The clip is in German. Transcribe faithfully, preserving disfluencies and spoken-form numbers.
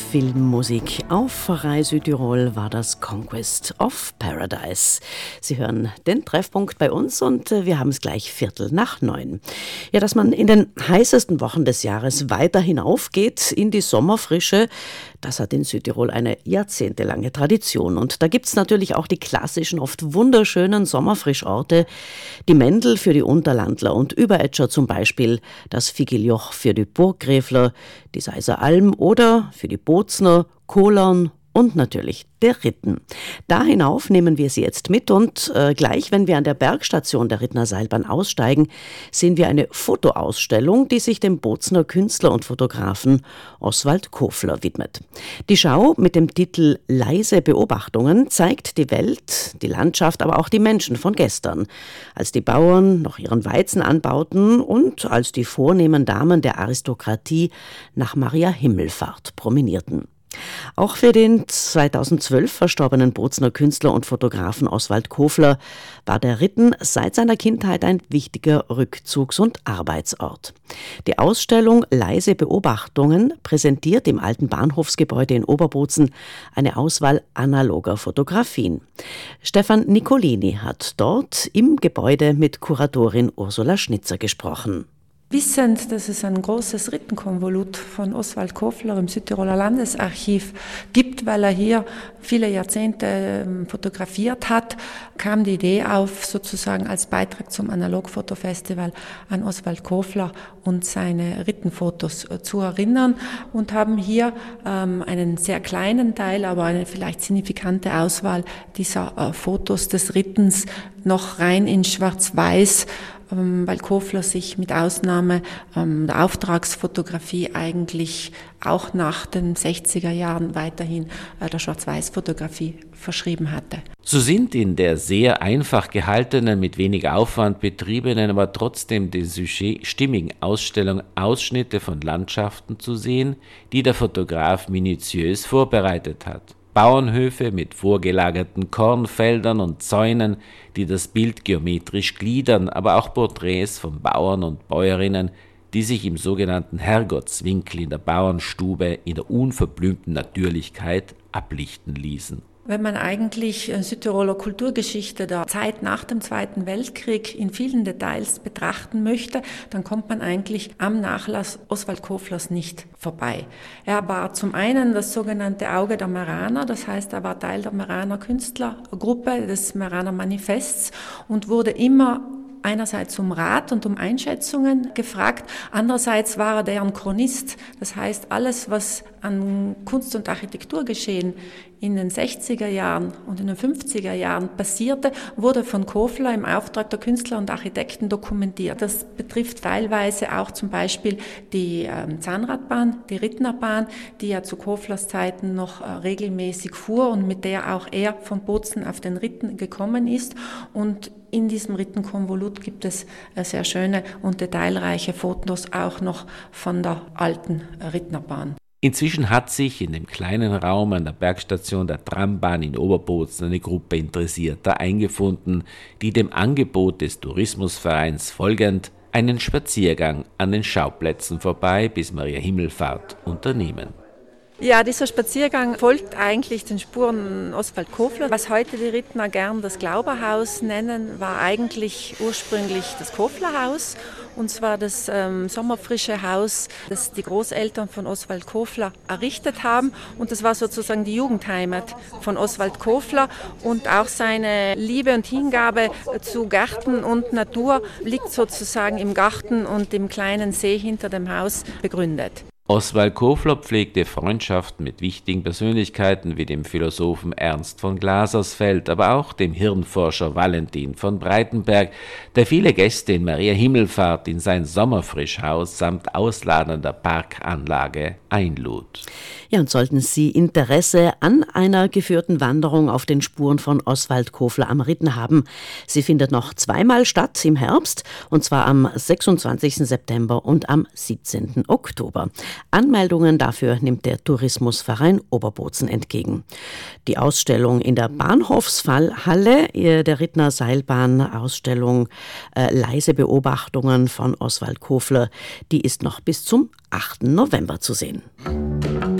Filmmusik. Auf Pfarrei Südtirol war das Conquest of Paradise. Sie hören den Treffpunkt bei uns und wir haben es gleich Viertel nach neun. Ja, dass man in den heißesten Wochen des Jahres weiter hinaufgeht in die Sommerfrische, das hat in Südtirol eine jahrzehntelange Tradition. Und da gibt es natürlich auch die klassischen, oft wunderschönen Sommerfrischorte. Die Mendel für die Unterlandler und Überetscher zum Beispiel, das Vigiljoch für die Burggräfler, die Seiser Alm oder für die Bozner, Kohlern und natürlich der Ritten. Da hinauf nehmen wir Sie jetzt mit und äh, gleich, wenn wir an der Bergstation der Rittner Seilbahn aussteigen, sehen wir eine Fotoausstellung, die sich dem Bozner Künstler und Fotografen Oswald Kofler widmet. Die Schau mit dem Titel Leise Beobachtungen zeigt die Welt, die Landschaft, aber auch die Menschen von gestern, als die Bauern noch ihren Weizen anbauten und als die vornehmen Damen der Aristokratie nach Maria Himmelfahrt promenierten. Auch für den zweitausendzwölf verstorbenen Bozner Künstler und Fotografen Oswald Kofler war der Ritten seit seiner Kindheit ein wichtiger Rückzugs- und Arbeitsort. Die Ausstellung Leise Beobachtungen präsentiert im alten Bahnhofsgebäude in Oberbozen eine Auswahl analoger Fotografien. Stefan Nicolini hat dort im Gebäude mit Kuratorin Ursula Schnitzer gesprochen. Wissend, dass es ein großes Rittenkonvolut von Oswald Kofler im Südtiroler Landesarchiv gibt, weil er hier viele Jahrzehnte fotografiert hat, kam die Idee auf, sozusagen als Beitrag zum Analogfotofestival an Oswald Kofler und seine Rittenfotos zu erinnern und haben hier ähm, einen sehr kleinen Teil, aber eine vielleicht signifikante Auswahl dieser äh, Fotos des Rittens noch rein in Schwarz-Weiß, weil Kofler sich mit Ausnahme ähm, der Auftragsfotografie eigentlich auch nach den sechziger Jahren weiterhin äh, der Schwarz-Weiß-Fotografie verschrieben hatte. So sind in der sehr einfach gehaltenen, mit wenig Aufwand betriebenen, aber trotzdem dem Sujet stimmigen Ausstellung Ausschnitte von Landschaften zu sehen, die der Fotograf minutiös vorbereitet hat. Bauernhöfe mit vorgelagerten Kornfeldern und Zäunen, die das Bild geometrisch gliedern, aber auch Porträts von Bauern und Bäuerinnen, die sich im sogenannten Herrgottswinkel in der Bauernstube in der unverblümten Natürlichkeit ablichten ließen. Wenn man eigentlich Südtiroler Kulturgeschichte der Zeit nach dem Zweiten Weltkrieg in vielen Details betrachten möchte, dann kommt man eigentlich am Nachlass Oswald Koflers nicht vorbei. Er war zum einen das sogenannte Auge der Meraner, das heißt, er war Teil der Meraner Künstlergruppe, des Meraner Manifests und wurde immer einerseits um Rat und um Einschätzungen gefragt, andererseits war er deren Chronist. Das heißt, alles, was an Kunst- und Architekturgeschehen in den sechziger Jahren und in den fünfziger Jahren passierte, wurde von Kofler im Auftrag der Künstler und Architekten dokumentiert. Das betrifft teilweise auch zum Beispiel die ähm, Zahnradbahn, die Rittnerbahn, die ja zu Koflers Zeiten noch äh, regelmäßig fuhr und mit der auch er von Bozen auf den Ritten gekommen ist. Und in diesem Rittenkonvolut gibt es äh, sehr schöne und detailreiche Fotos auch noch von der alten äh, Rittnerbahn. Inzwischen hat sich in dem kleinen Raum an der Bergstation der Trambahn in Oberbozen eine Gruppe Interessierter eingefunden, die dem Angebot des Tourismusvereins folgend einen Spaziergang an den Schauplätzen vorbei bis Maria Himmelfahrt unternehmen. Ja, dieser Spaziergang folgt eigentlich den Spuren Oswald Kofler. Was heute die Rittner gern das Glauberhaus nennen, war eigentlich ursprünglich das Koflerhaus. Und zwar das ähm, sommerfrische Haus, das die Großeltern von Oswald Kofler errichtet haben. Und das war sozusagen die Jugendheimat von Oswald Kofler. Und auch seine Liebe und Hingabe zu Garten und Natur liegt sozusagen im Garten und im kleinen See hinter dem Haus begründet. Oswald Kofler pflegte Freundschaften mit wichtigen Persönlichkeiten wie dem Philosophen Ernst von Glasersfeld, aber auch dem Hirnforscher Valentin von Breitenberg, der viele Gäste in Maria Himmelfahrt in sein Sommerfrischhaus samt ausladender Parkanlage einlud. Ja, und sollten Sie Interesse an einer geführten Wanderung auf den Spuren von Oswald Kofler am Ritten haben, sie findet noch zweimal statt im Herbst, und zwar am sechsundzwanzigsten September und am siebzehnten Oktober. Anmeldungen dafür nimmt der Tourismusverein Oberbozen entgegen. Die Ausstellung in der Bahnhofshalle der Rittner Seilbahn, Ausstellung äh, Leise Beobachtungen von Oswald Kofler, die ist noch bis zum achten November zu sehen.